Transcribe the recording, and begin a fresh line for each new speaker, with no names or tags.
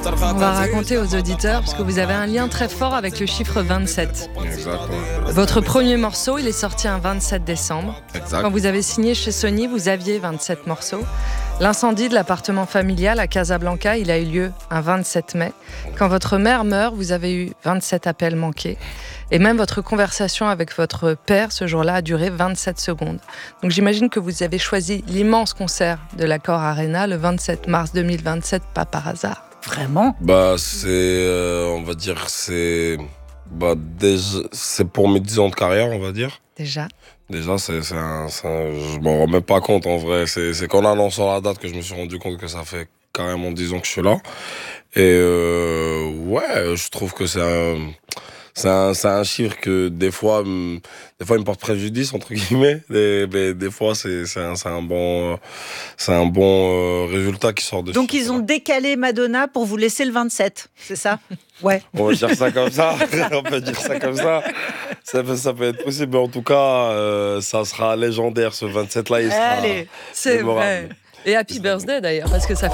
On va raconter aux auditeurs, parce que vous avez un lien très fort avec le chiffre 27.
Exactement.
Votre premier morceau, il est sorti un 27 décembre.
Exact.
Quand vous avez signé chez Sony, vous aviez 27 morceaux. L'incendie de l'appartement familial à Casablanca, il a eu lieu un 27 mai. Quand votre mère meurt, vous avez eu 27 appels manqués. Et même votre conversation avec votre père, ce jour-là, a duré 27 secondes. Donc j'imagine que vous avez choisi l'immense concert de l'Accor Arena le 27 mars 2027, pas par hasard.
Vraiment ?
C'est, on va dire, c'est pour mes 10 ans de carrière, on va dire.
Déjà,
je m'en rends même pas compte en vrai. C'est qu'en annonçant la date que je me suis rendu compte que ça fait carrément 10 ans que je suis là. Et ouais, je trouve que c'est un chiffre que des fois il me porte préjudice entre guillemets. Des fois c'est un bon résultat qui sort de.
Donc ils ont décalé Madonna pour vous laisser le 27, c'est ça ? Ouais.
On va dire ça comme ça. On peut dire ça comme ça. Ça peut être possible, mais en tout cas, ça sera légendaire ce 27-là. Il sera
c'est
mémorable.
vrai. Et happy birthday d'ailleurs, parce que ça